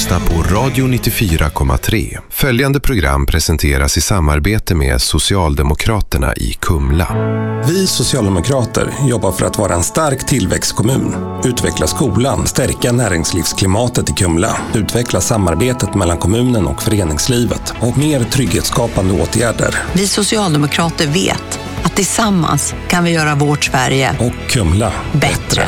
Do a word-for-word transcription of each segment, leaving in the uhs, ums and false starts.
lyssnar på Radio nittiofyra komma tre. Följande program presenteras i samarbete med Socialdemokraterna i Kumla. Vi socialdemokrater jobbar för att vara en stark tillväxtkommun, utveckla skolan, stärka näringslivsklimatet i Kumla, utveckla samarbetet mellan kommunen och föreningslivet och mer trygghetsskapande åtgärder. Vi socialdemokrater vet att tillsammans kan vi göra vårt Sverige och Kumla bättre. bättre.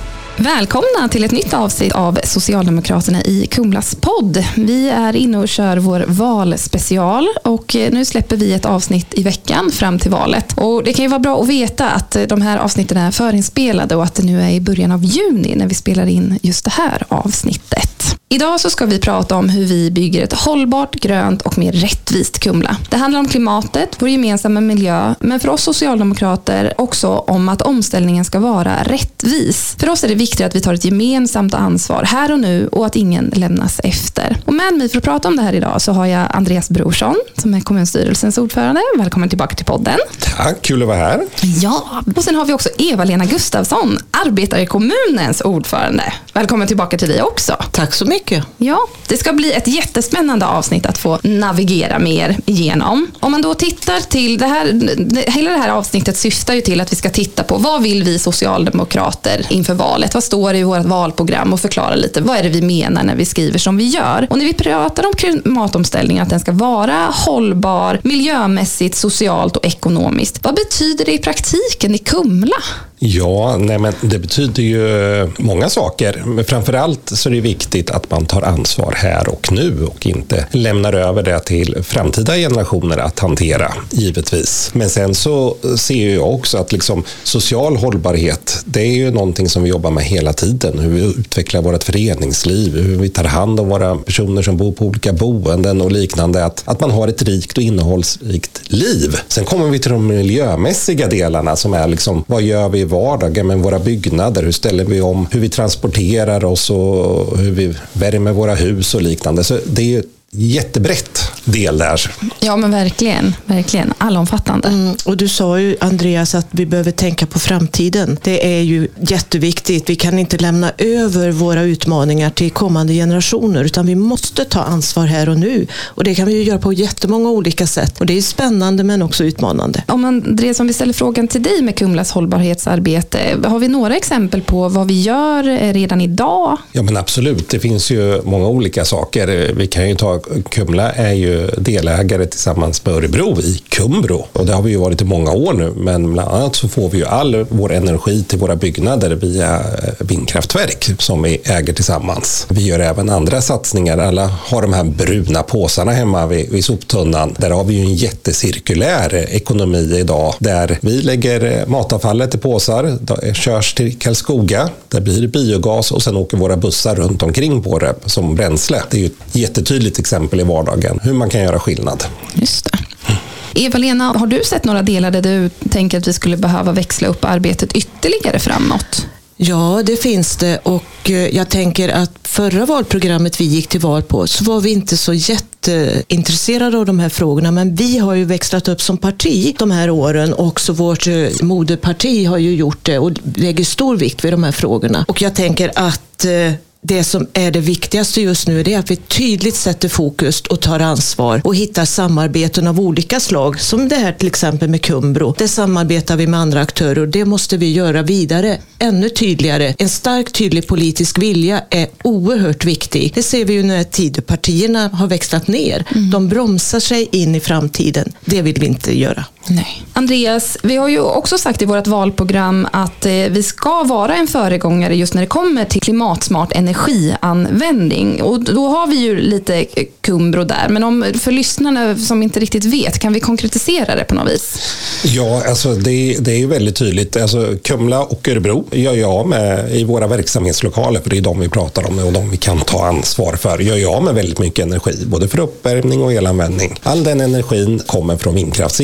Välkomna till ett nytt avsnitt av Socialdemokraterna i Kumlas podd. Vi är inne och kör vår valspecial och nu släpper vi ett avsnitt i veckan fram till valet. Och det kan ju vara bra att veta att de här avsnitten är förinspelade och att det nu är i början av juni när vi spelar in just det här avsnittet. Idag så ska vi prata om hur vi bygger ett hållbart, grönt och mer rättvist Kumla. Det handlar om klimatet, vår gemensamma miljö, men för oss socialdemokrater också om att omställningen ska vara rättvis. För oss är det viktigt att vi tar ett gemensamt ansvar här och nu och att ingen lämnas efter. Och med mig för att prata om det här idag så har jag Andreas Brorsson som är kommunstyrelsens ordförande. Välkommen tillbaka till podden. Tack, kul att vara här. Ja, och sen har vi också Eva-Lena Gustafsson, arbetare i kommunens ordförande. Välkommen tillbaka till dig också. Tack så mycket. Ja, det ska bli ett jättespännande avsnitt att få navigera mer igenom. Om man då tittar till det här, det, hela det här avsnittet syftar ju till att vi ska titta på vad vill vi socialdemokrater inför valet? Vad står det i vårt valprogram och förklara lite vad är det vi menar när vi skriver som vi gör? Och när vi pratar om klimatomställning att den ska vara hållbar, miljömässigt, socialt och ekonomiskt. Vad betyder det i praktiken i Kumla? Ja, nej men det betyder ju många saker. Men framförallt så är det viktigt att man tar ansvar här och nu och inte lämnar över det till framtida generationer att hantera, givetvis. Men sen så ser jag också att liksom social hållbarhet, det är ju någonting som vi jobbar med hela tiden. Hur vi utvecklar vårt föreningsliv, hur vi tar hand om våra personer som bor på olika boenden och liknande. Att, att man har ett rikt och innehållsrikt liv. Sen kommer vi till de miljömässiga delarna som är liksom, vad gör vi i vardagen med våra byggnader? Hur ställer vi om? Hur vi transporterar oss och hur vi värmer våra hus och liknande. Så det är ju jättebrett del där. Ja, men verkligen, verkligen allomfattande. Mm, och du sa ju, Andreas, att vi behöver tänka på framtiden. Det är ju jätteviktigt. Vi kan inte lämna över våra utmaningar till kommande generationer, utan vi måste ta ansvar här och nu. Och det kan vi ju göra på jättemånga olika sätt. Och det är spännande men också utmanande. Om Andreas, om vi ställer frågan till dig med Kumlas hållbarhetsarbete, har vi några exempel på vad vi gör redan idag? Ja, men absolut. Det finns ju många olika saker. Vi kan ju ta Kumla är ju delägare tillsammans med Örebro i Kumbro. Och det har vi ju varit i många år nu. Men bland annat så får vi ju all vår energi till våra byggnader via vindkraftverk som vi äger tillsammans. Vi gör även andra satsningar. Alla har de här bruna påsarna hemma vid, vid soptunnan. Där har vi ju en jättecirkulär ekonomi idag. Där vi lägger matavfallet i påsar. Det körs till Karlskoga. Där blir det biogas och sen åker våra bussar runt omkring på det som bränsle. Det är ju ett jättetydligt exempel i vardagen. Hur man kan göra skillnad. Just det. Eva-Lena, har du sett några delar där du tänker att vi skulle behöva växla upp arbetet ytterligare framåt? Ja, det finns det, och jag tänker att förra valprogrammet vi gick till val på så var vi inte så jätteintresserade av de här frågorna, men vi har ju växlat upp som parti de här åren, och också vårt moderparti har ju gjort det och lägger stor vikt vid de här frågorna. Och jag tänker att det som är det viktigaste just nu är det att vi tydligt sätter fokus och tar ansvar och hittar samarbeten av olika slag, som det här till exempel med Kumbro. Det samarbetar vi med andra aktörer och det måste vi göra vidare ännu tydligare. En stark, tydlig politisk vilja är oerhört viktig. Det ser vi ju när Tidöpartierna har växlat ner. Mm. De bromsar sig in i framtiden. Det vill vi inte göra. Nej. Andreas, vi har ju också sagt i vårt valprogram att eh, vi ska vara en föregångare just när det kommer till klimatsmart energianvändning. Och då har vi ju lite Kumbro där. Men om, för lyssnarna som inte riktigt vet, kan vi konkretisera det på något vis? Ja, alltså det, det är ju väldigt tydligt. Alltså Kumla och Örebro gör jag med i våra verksamhetslokaler, för det är de vi pratar om och de vi kan ta ansvar för. Gör jag med väldigt mycket energi, både för uppvärmning och elanvändning. All den energin kommer från vindkraftsel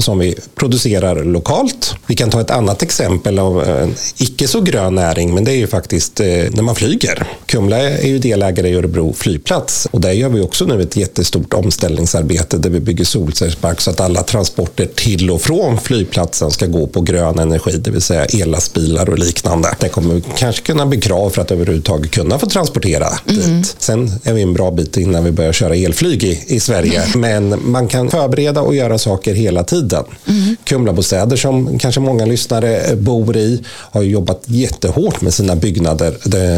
som vi producerar lokalt. Vi kan ta ett annat exempel av en icke så grön näring, men det är ju faktiskt när man flyger. Kumla är ju delägare i Örebro flygplats och där gör vi också nu ett jättestort omställningsarbete där vi bygger solcellspark så att alla transporter till och från flygplatsen ska gå på grön energi, det vill säga ellastbilar och liknande. Det kommer kanske kunna bli krav för att överhuvudtaget kunna få transportera mm. dit. Sen är vi en bra bit innan vi börjar köra elflyg i, i Sverige, men man kan förbereda och göra saker hela tiden. Mm. Kumlabostäder som kanske många lyssnare bor i har jobbat jättehårt med sina byggnader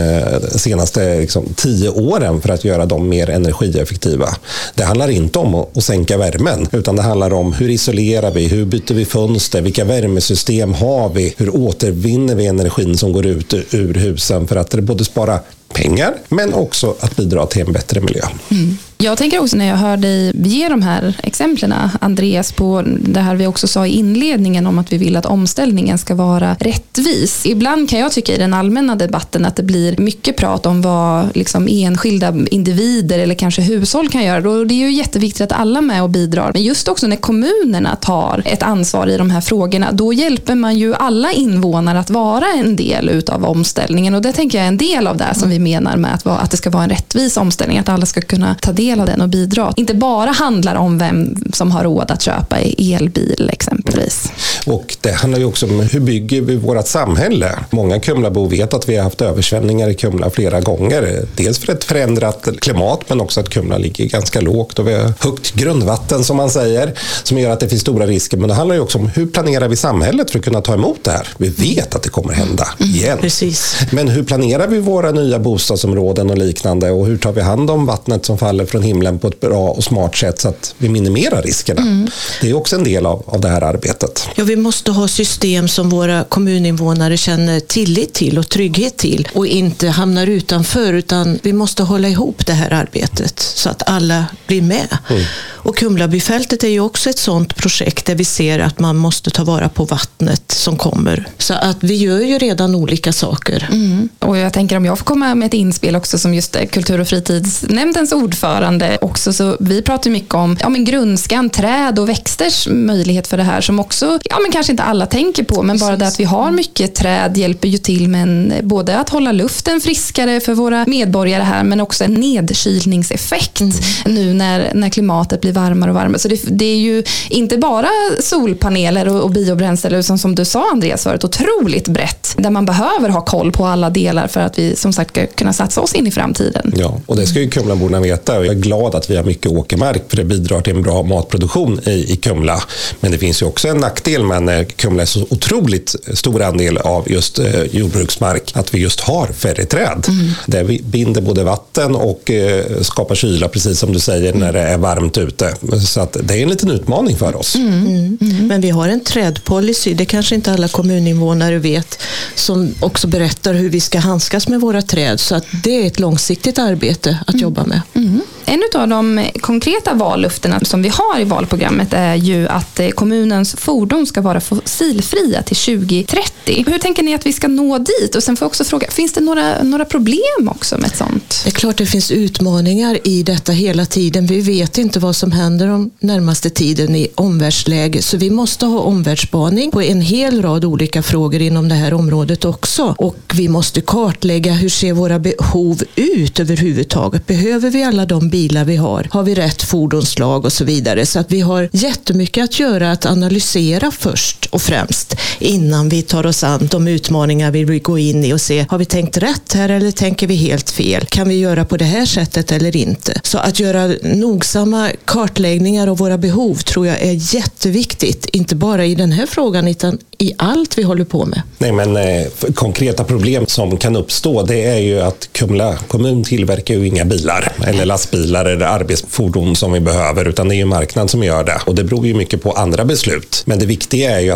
de senaste liksom, tio åren för att göra dem mer energieffektiva. Det handlar inte om att sänka värmen, utan det handlar om hur isolerar vi, hur byter vi fönster, vilka värmesystem har vi, hur återvinner vi energin som går ut ur husen för att det både spara pengar men också att bidra till en bättre miljö. Mm. Jag tänker också när jag hör dig ge de här exemplen, Andreas, på det här vi också sa i inledningen om att vi vill att omställningen ska vara rättvis. Ibland kan jag tycka i den allmänna debatten att det blir mycket prat om vad liksom enskilda individer eller kanske hushåll kan göra. Och det är ju jätteviktigt att alla är med och bidrar. Men just också när kommunerna tar ett ansvar i de här frågorna, då hjälper man ju alla invånare att vara en del utav omställningen. Och det tänker jag är en del av det som vi menar med att, vara, att det ska vara en rättvis omställning, att alla ska kunna ta del av den och bidra. Inte bara handlar om vem som har råd att köpa elbil exempelvis. Och det handlar ju också om hur bygger vi vårt samhälle. Många Kumlabor vet att vi har haft översvämningar i Kumla flera gånger. Dels för ett förändrat klimat men också att Kumla ligger ganska lågt och vi har högt grundvatten som man säger som gör att det finns stora risker. Men det handlar ju också om hur planerar vi samhället för att kunna ta emot det här. Vi vet att det kommer hända igen. Mm, precis. Men hur planerar vi våra nya bostadsområden och liknande och hur tar vi hand om vattnet som faller från himlen på ett bra och smart sätt så att vi minimerar riskerna. Mm. Det är också en del av, av det här arbetet. Ja, vi måste ha system som våra kommuninvånare känner tillit till och trygghet till och inte hamnar utanför, utan vi måste hålla ihop det här arbetet så att alla blir med. Mm. Och Kumlabyfältet är ju också ett sådant projekt där vi ser att man måste ta vara på vattnet som kommer. Så att vi gör ju redan olika saker. Mm. Och jag tänker om jag får komma med ett inspel också som just Kultur- och fritidsnämndens ordförande också, så vi pratar mycket om ja, men grundskan, träd och växters möjlighet för det här som också, ja men kanske inte alla tänker på, men bara det att vi har mycket träd hjälper ju till med en, både att hålla luften friskare för våra medborgare här men också en nedkylningseffekt mm. nu när, när klimatet blir varmare och varmare. Så det, det är ju inte bara solpaneler och, och biobränsle utan som du sa Andreas förut, otroligt brett där man behöver ha koll på alla delar för att vi som sagt ska kunna satsa oss in i framtiden. Ja, och det ska ju Kumlaborna veta. Jag är glad att vi har mycket åkermark för det bidrar till en bra matproduktion i, i Kumla. Men det finns ju också en nackdel med när Kumla är så otroligt stor andel av just eh, jordbruksmark att vi just har färre träd. Mm. Där vi binder både vatten och eh, skapar kyla precis som du säger när det är varmt ute. Så att det är en liten utmaning för oss. Mm. Mm. Mm. Men vi har en trädpolicy, det kanske inte alla kommuninvånare vet, som också berättar hur vi ska handskas med våra träd. Så att det är ett långsiktigt arbete att mm. jobba med. Mm. En av de konkreta vallöftena som vi har i valprogrammet är ju att kommunens fordon ska vara fossilfria till tjugo trettio. Hur tänker ni att vi ska nå dit? Och sen får jag också fråga, finns det några, några problem också med ett sånt? Det är klart det finns utmaningar i detta hela tiden. Vi vet inte vad som händer de närmaste tiden i omvärldsläge. Så vi måste ha omvärldsspaning på en hel rad olika frågor inom det här området också. Och vi måste kartlägga hur ser våra behov ut överhuvudtaget. Behöver vi alla de bilar vi har? Har vi rätt fordonslag och så vidare? Så att vi har jättemycket att göra att analysera först och främst innan vi tar oss an de utmaningar vi vill gå in i och se, har vi tänkt rätt här eller tänker vi helt fel? Kan vi göra på det här sättet eller inte? Så att göra nogsamma kartläggningar av våra behov tror jag är jätteviktigt. Inte bara i den här frågan utan i allt vi håller på med. Nej, men eh, konkreta problem som kan uppstå det är ju att Kumla kommun tillverkar ju inga bilar eller lastbilar eller arbetsfordon som vi behöver utan det är ju marknaden som gör det och det beror ju mycket på andra beslut. Men det viktiga är ju att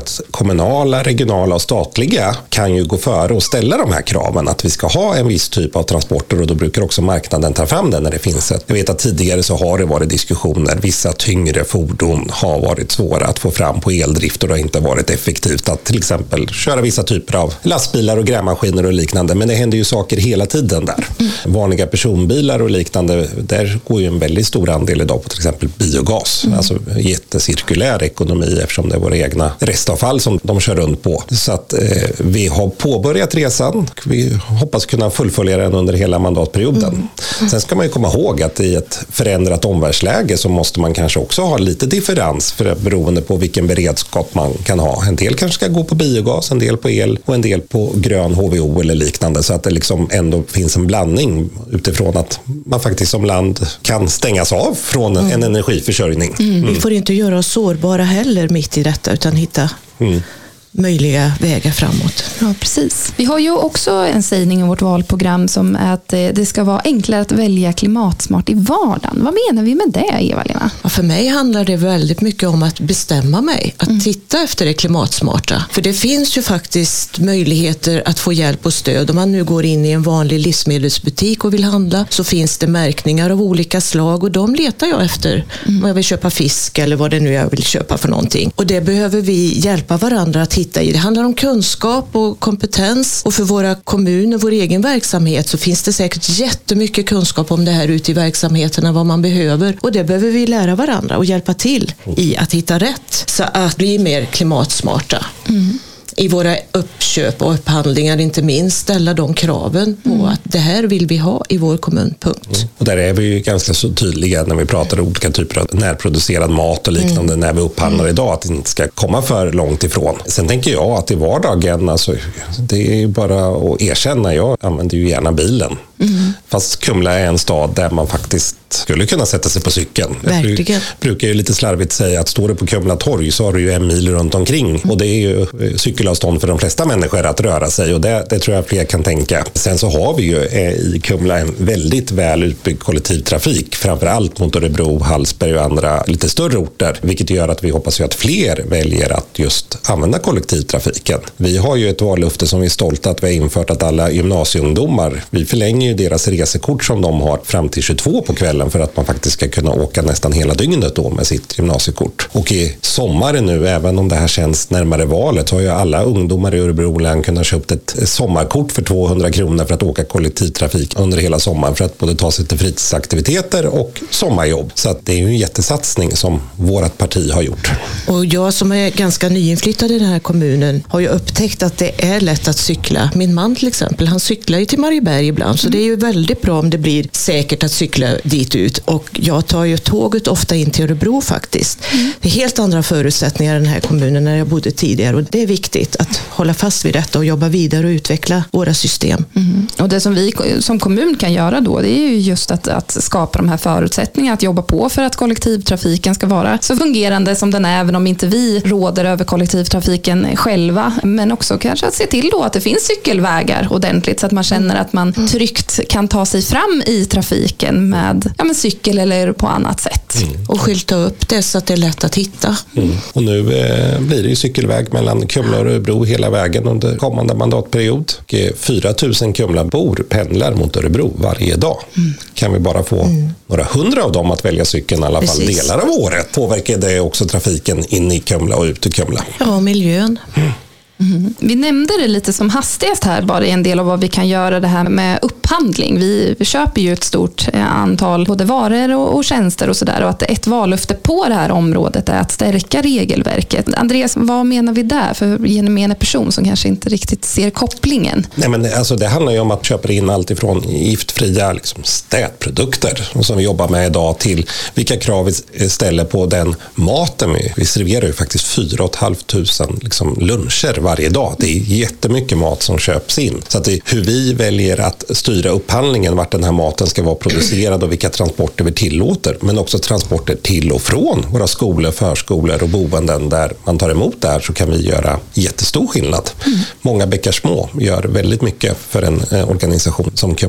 att kommunala, regionala och statliga kan ju gå före och ställa de här kraven att vi ska ha en viss typ av transporter, och då brukar också marknaden ta fram den när det finns ett. Jag vet att tidigare så har det varit diskussioner, vissa tyngre fordon har varit svåra att få fram på eldrift och det har inte varit effektivt att till exempel köra vissa typer av lastbilar och grävmaskiner och liknande, men det händer ju saker hela tiden där. Mm. Vanliga personbilar och liknande, där går ju en väldigt stor andel idag på till exempel biogas, mm. alltså jättecirkulär ekonomi eftersom det är våra egna restavfall som de kör runt på. Så att eh, vi har påbörjat resan, vi hoppas kunna fullfölja den under hela mandatperioden. Mm. Mm. Sen ska man ju komma ihåg att i ett förändrat omvärldsläge så måste man kanske också ha lite differens för beroende på vilken beredskap man kan ha. En del kanske ska gå på biogas, en del på el och en del på grön H V O eller liknande, så att det liksom ändå finns en blandning utifrån att man faktiskt som land kan stängas av från mm. en energiförsörjning. Mm. Mm. Vi får inte göra oss sårbara heller mitt i detta utan hitta mm. möjliga vägar framåt. Ja, precis. Vi har ju också en sägning i vårt valprogram som är att det ska vara enklare att välja klimatsmart i vardagen. Vad menar vi med det, Eva-Lena? Ja, för mig handlar det väldigt mycket om att bestämma mig, att mm. titta efter det klimatsmarta. För det finns ju faktiskt möjligheter att få hjälp och stöd. Om man nu går in i en vanlig livsmedelsbutik och vill handla så finns det märkningar av olika slag och de letar jag efter. Mm. Om jag vill köpa fisk eller vad det nu är jag vill köpa för någonting. Och det behöver vi hjälpa varandra att hitta i. Det handlar om kunskap och kompetens, och för våra kommuner, vår egen verksamhet, så finns det säkert jättemycket kunskap om det här ute i verksamheterna, vad man behöver, och det behöver vi lära varandra och hjälpa till i att hitta rätt så att bli mer klimatsmarta. Mm. I våra uppköp och upphandlingar inte minst ställa de kraven på mm. att det här vill vi ha i vår kommun, punkt. Mm. Och där är vi ju ganska så tydliga när vi pratar om olika typer av närproducerad mat och liknande mm. när vi upphandlar mm. idag, att det inte ska komma för långt ifrån. Sen tänker jag att i vardagen, alltså, det är ju bara att erkänna, jag använder ju gärna bilen. Mm. Fast Kumla är en stad där man faktiskt skulle kunna sätta sig på cykeln. Verkligen. Jag brukar ju lite slarvigt säga att står du på Kumla torg så har du ju en mil runt omkring. Mm. Och det är ju cykelavstånd för de flesta människor att röra sig, och det, det tror jag fler kan tänka. Sen så har vi ju i Kumla en väldigt väl utbyggd kollektivtrafik, framförallt mot Örebro, Hallsberg och andra lite större orter, vilket gör att vi hoppas ju att fler väljer att just använda kollektivtrafiken. Vi har ju ett vallöfte som vi är stolta att vi har infört, att alla gymnasieungdomar, vi förlänger ju deras resekort som de har fram till tjugotvå på kvällen för att man faktiskt ska kunna åka nästan hela dygnet då med sitt gymnasiekort. Och i sommaren nu, även om det här känns närmare valet, så har ju alla ungdomar i Örebro län kunnat köpa ett sommarkort för tvåhundra kronor för att åka kollektivtrafik under hela sommaren för att både ta sig till fritidsaktiviteter och sommarjobb. Så att det är ju en jättesatsning som vårt parti har gjort. Och jag som är ganska nyinflyttad i den här kommunen har ju upptäckt att det är lätt att cykla. Min man till exempel, han cyklar ju till Marieberg ibland, så det är ju väldigt bra om det blir säkert att cykla dit ut. Och jag tar ju tåget ofta in till Örebro faktiskt. Mm. Det är helt andra förutsättningar i den här kommunen när jag bodde tidigare, och det är viktigt att hålla fast vid detta och jobba vidare och utveckla våra system. Mm. Och det som vi som kommun kan göra då, det är ju just att, att skapa de här förutsättningarna, att jobba på för att kollektivtrafiken ska vara så fungerande som den är, även om inte vi råder över kollektivtrafiken själva, men också kanske att se till då att det finns cykelvägar ordentligt så att man känner att man tryggt kan ta sig fram i trafiken med ja, men cykel eller på annat sätt. Mm. Och skylta upp det så att det är lätt att hitta. Mm. Och nu eh, blir det ju cykelväg mellan Kumla och Örebro hela vägen under kommande mandatperiod. Och fyra tusen Kumlabor pendlar mot Örebro varje dag. Mm. Kan vi bara få mm. några hundra av dem att välja cykeln i alla fall Precis. delar av året, påverkar det också trafiken in i Kumla och ut ur Kumla. Ja, miljön. Mm. Mm. Vi nämnde det lite som hastigast här, bara en del av vad vi kan göra det här med upphandling. Vi, vi köper ju ett stort antal både varor och, och tjänster och sådär, och att ett vallöfte på det här området är att stärka regelverket. Andreas, vad menar vi där för gemene person som kanske inte riktigt ser kopplingen? Nej, men alltså, det handlar ju om att köpa in allt ifrån giftfria liksom, städprodukter som vi jobbar med idag till vilka krav vi ställer på den maten. Vi, vi serverar ju faktiskt fyra och ett halvt tusen liksom, luncher varje dag. Det är jättemycket mat som köps in. Så att det är hur vi väljer att styra upphandlingen, vart den här maten ska vara producerad och vilka transporter vi tillåter. Men också transporter till och från våra skolor, förskolor och boenden där man tar emot det här, så kan vi göra jättestor skillnad. Mm. Många bäckar små gör väldigt mycket för en eh, organisation som Kumla.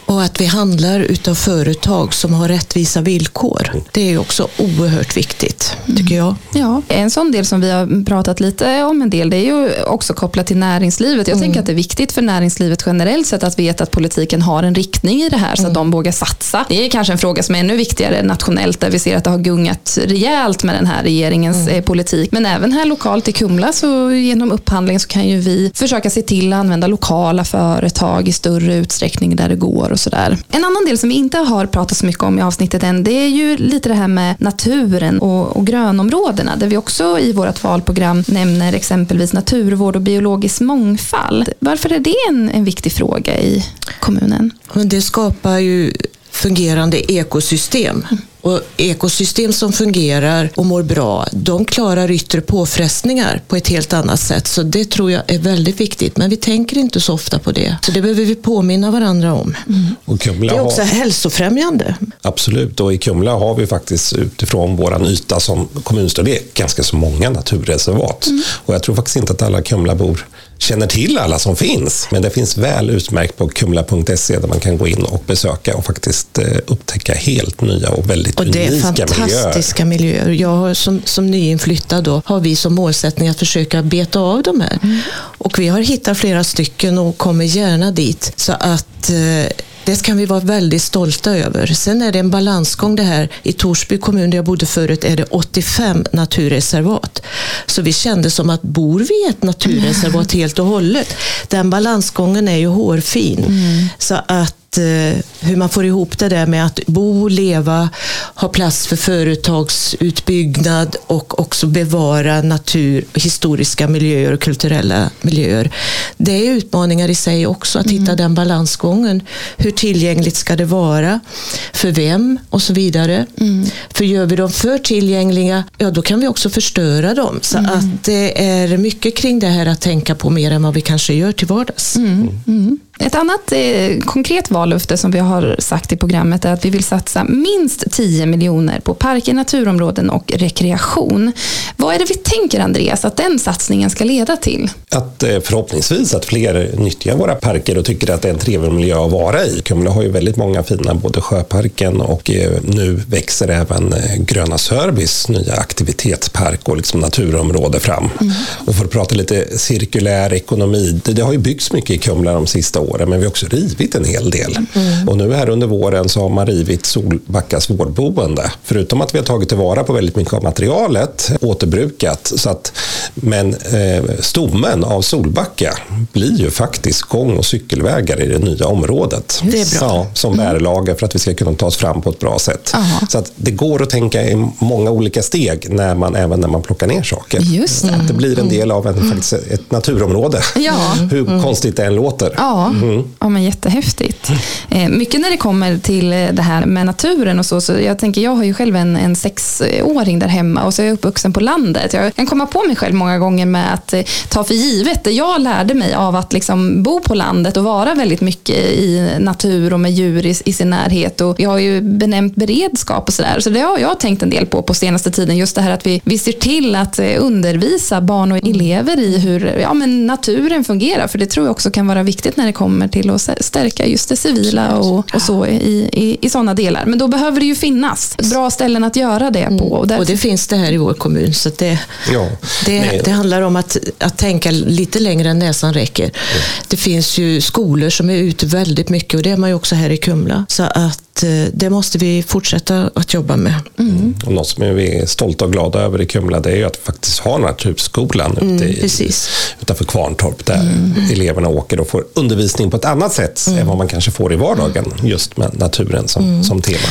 Och att vi handlar utav företag som har rättvisa villkor. Det är också oerhört viktigt, tycker jag. Ja, en sån del som vi har pratat lite om en del, det är ju också kopplat till näringslivet. Jag mm. tänker att det är viktigt för näringslivet generellt sett att veta att politiken har en riktning i det här så mm. att de vågar satsa. Det är kanske en fråga som är ännu viktigare nationellt där vi ser att det har gungat rejält med den här regeringens mm. politik. Men även här lokalt i Kumla så genom upphandling så kan ju vi försöka se till att använda lokala företag i större utsträckning där det går och sådär. En annan del som vi inte har pratat så mycket om i avsnittet än, det är ju lite det här med naturen och, och grönområdena där vi också i vårt valprogram nämner exempelvis naturvård och biologisk mångfald. Varför är det en, en viktig fråga i kommunen? Men det skapar ju fungerande ekosystem. Och ekosystem som fungerar och mår bra, de klarar yttre påfrestningar på ett helt annat sätt. Så det tror jag är väldigt viktigt. Men vi tänker inte så ofta på det. Så det behöver vi påminna varandra om. Mm. Och Kumla det är också har... hälsofrämjande. Absolut, och i Kumla har vi faktiskt utifrån våran yta som kommunstorlek ganska så många naturreservat. Mm. Och jag tror faktiskt inte att alla Kumlabor känner till alla som finns. Men det finns väl utmärkt på kumla punkt se där man kan gå in och besöka och faktiskt eh, upptäcka helt nya och väldigt och det är fantastiska miljöer. miljöer. Jag har som, som nyinflyttad då har vi som målsättning att försöka beta av de här. Mm. Och vi har hittat flera stycken och kommer gärna dit. Så att eh, det kan vi vara väldigt stolta över. Sen är det en balansgång det här. I Torsby kommun där jag bodde förut är det åttiofem naturreservat. Så vi kände som att bor vi i ett naturreservat helt och hållet. Den balansgången är ju hårfin. Mm. Så att hur man får ihop det där med att bo, leva, ha plats för företagsutbyggnad och också bevara natur, historiska miljöer och kulturella miljöer. Det är utmaningar i sig också att mm. hitta den balansgången. Hur tillgängligt ska det vara? För vem? Och så vidare. Mm. För gör vi dem för tillgängliga, ja då kan vi också förstöra dem. Så mm. att det är mycket kring det här att tänka på mer än vad vi kanske gör till vardags. Mm. Mm. Ett annat eh, konkret vallöfte som vi har sagt i programmet är att vi vill satsa minst tio miljoner på parker, naturområden och rekreation. Vad är det vi tänker, Andreas, att den satsningen ska leda till? Att eh, förhoppningsvis att fler nyttjar våra parker och tycker att det är en trevlig miljö att vara i. Kumla har ju väldigt många fina, både Sjöparken och eh, nu växer även eh, Gröna Sörbys nya aktivitetspark och liksom naturområde fram. Mm. Och för att prata lite cirkulär ekonomi, det, det har ju byggts mycket i Kumla de sista åren, men vi har också rivit en hel del. Mm. Och nu här under våren så har man rivit Solbackas vårdboende. Förutom att vi har tagit tillvara på väldigt mycket av materialet, återbrukat. Så att, men eh, stommen av Solbacka blir ju faktiskt gång- och cykelvägar i det nya området. Det är bra. Ja, som mm. bärlager för att vi ska kunna ta oss fram på ett bra sätt. Aha. Så att det går att tänka i många olika steg när man, även när man plockar ner saker. Just det. Att det blir en del av en, mm. faktiskt ett naturområde. Ja. Hur mm. konstigt det än låter. Ja. Mm. Ja, men jättehäftigt. Eh, mycket när det kommer till det här med naturen och så, så jag tänker, jag har ju själv en, en sexåring där hemma och så är jag uppvuxen på landet. Jag kan komma på mig själv många gånger med att eh, ta för givet det jag lärde mig av att liksom bo på landet och vara väldigt mycket i natur och med djur i, i sin närhet. Och jag har ju benämnt beredskap och sådär. Så det har jag tänkt en del på på senaste tiden. Just det här att vi, vi ser till att eh, undervisa barn och elever i hur ja, men naturen fungerar. För det tror jag också kan vara viktigt när det kommer till att stärka just det civila och, och så i, i, i sådana delar. Men då behöver det ju finnas bra ställen att göra det på. Och, därför... och det finns det här i vår kommun. Så det, ja, det, det handlar om att, att tänka lite längre än näsan räcker. Ja. Det finns ju skolor som är ute väldigt mycket och det är man ju också här i Kumla. Så att det måste vi fortsätta att jobba med. Mm. Och något som vi är stolta och glada över i Kumla, det är ju att vi faktiskt har Naturskolan mm, ute i, utanför Kvarntorp där mm. eleverna åker och får undervisning på ett annat sätt mm. än vad man kanske får i vardagen just med naturen som, mm. som tema.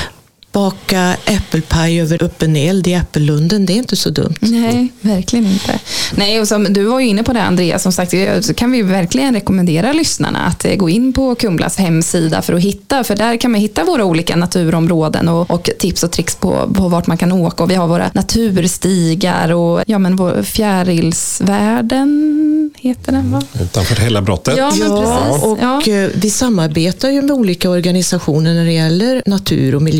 Baka äppelpaj över öppen eld i Äppellunden, det är inte så dumt. Nej, verkligen inte. Nej, och som du var ju inne på det, Andreas, som sagt, så kan vi verkligen rekommendera lyssnarna att gå in på Kumlas hemsida för att hitta, för där kan man hitta våra olika naturområden och, och tips och tricks på, på vart man kan åka. Och vi har våra naturstigar och ja, men vår Fjärilsvärlden heter den, va? Utanför hela brottet. Ja, men precis. Och ja. Vi samarbetar ju med olika organisationer när det gäller natur och miljö.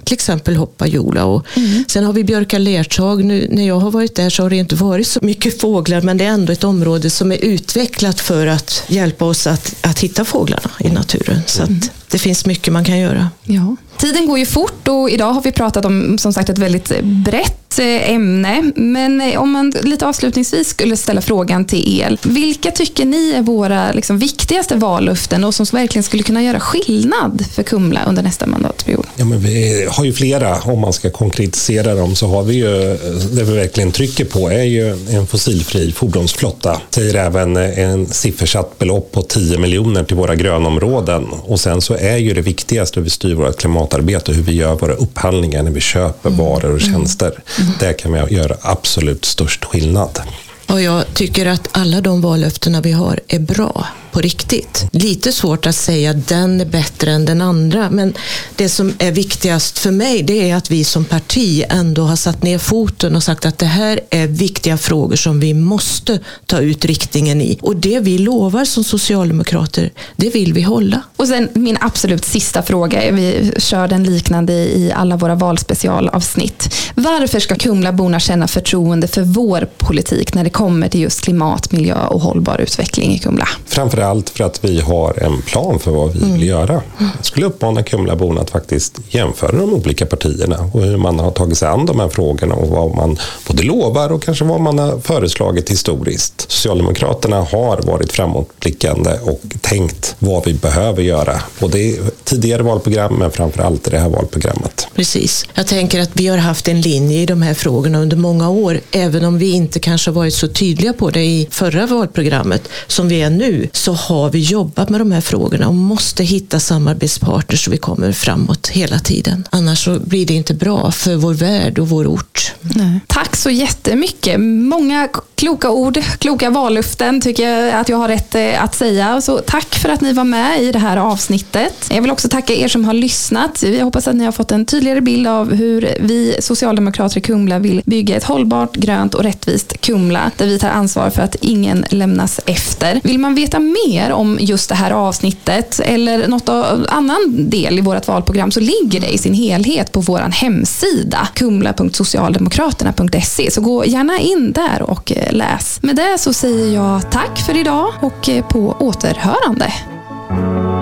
till exempel Hoppa-Jola. Och Mm. sen har vi Björka-Lertag. Nu när jag har varit där så har det inte varit så mycket fåglar, men det är ändå ett område som är utvecklat för att hjälpa oss att, att hitta fåglarna i naturen. Så att det finns mycket man kan göra. Ja. Tiden går ju fort och idag har vi pratat om som sagt ett väldigt brett ämne. Men om man lite avslutningsvis skulle ställa frågan till er. Vilka tycker ni är våra liksom, viktigaste vallöften och som verkligen skulle kunna göra skillnad för Kumla under nästa mandatperiod? Ja, men vi har ju flera, om man ska konkretisera dem så har vi ju, det vi verkligen trycker på är ju en fossilfri fordonsflotta. Säger även en siffersatt belopp på tio miljoner till våra grönområden. Och sen så är ju det viktigaste hur vi styr vårt klimatarbete och hur vi gör våra upphandlingar när vi köper mm. varor och tjänster. Mm. Där kan vi göra absolut störst skillnad. Och jag tycker att alla de vallöftena vi har är bra på riktigt. Lite svårt att säga att den är bättre än den andra, men det som är viktigast för mig det är att vi som parti ändå har satt ner foten och sagt att det här är viktiga frågor som vi måste ta ut riktningen i. Och det vi lovar som socialdemokrater, det vill vi hålla. Och sen min absolut sista fråga, vi kör den liknande i alla våra valspecialavsnitt. Varför ska Kumlaborna känna förtroende för vår politik när det kommer till just klimat, miljö och hållbar utveckling i Kumla? Framförallt för att vi har en plan för vad vi vill mm. göra. Jag skulle uppmana Kumlaborna att faktiskt jämföra de olika partierna och hur man har tagit sig an de här frågorna och vad man både lovar och kanske vad man har föreslagit historiskt. Socialdemokraterna har varit framåtblickande och tänkt vad vi behöver göra. Både i tidigare valprogram men framförallt i det här valprogrammet. Precis. Jag tänker att vi har haft en linje i de här frågorna under många år, även om vi inte kanske har varit så tydliga på det i förra valprogrammet som vi är nu, så har vi jobbat med de här frågorna och måste hitta samarbetspartners så vi kommer framåt hela tiden. Annars så blir det inte bra för vår värld och vår ort. Nej. Tack så jättemycket. Många kloka ord, kloka vallöften tycker jag att jag har rätt att säga. Så tack för att ni var med i det här avsnittet. Jag vill också tacka er som har lyssnat. Jag hoppas att ni har fått en tydligare bild av hur vi socialdemokrater i Kumla vill bygga ett hållbart, grönt och rättvist Kumla där vi tar ansvar för att ingen lämnas efter. Vill man veta mer om just det här avsnittet eller något annan del i vårt valprogram så ligger det i sin helhet på vår hemsida kumla punkt socialdemokraterna punkt se, så gå gärna in där och läs. Med det så säger jag tack för idag och på återhörande.